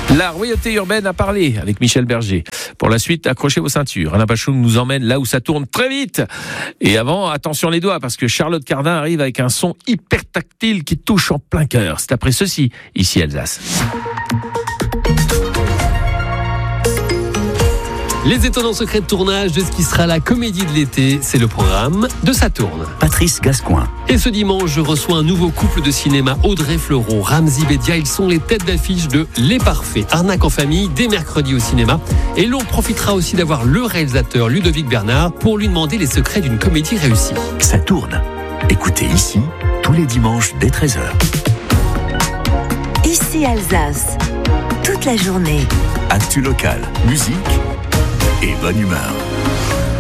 La royauté urbaine a parlé avec Michel Berger. Pour la suite, accrochez vos ceintures. Alain Bachung nous emmène là où ça tourne très vite. Et avant, attention les doigts, parce que Charlotte Cardin arrive avec un son hyper tactile qui touche en plein cœur. C'est après ceci, ici Alsace. Les étonnants secrets de tournage de ce qui sera la comédie de l'été, c'est le programme de Ça tourne. Patrice Gascoin. Et ce dimanche, je reçois un nouveau couple de cinéma, Audrey Fleurot, Ramzy Bedia. Ils sont les têtes d'affiche de Les Parfaits, arnaque en famille, dès mercredi au cinéma. Et l'on profitera aussi d'avoir le réalisateur Ludovic Bernard pour lui demander les secrets d'une comédie réussie. Ça tourne. Écoutez ici, tous les dimanches dès 13h. Ici Alsace, toute la journée. Actu local, musique et bonne humeur.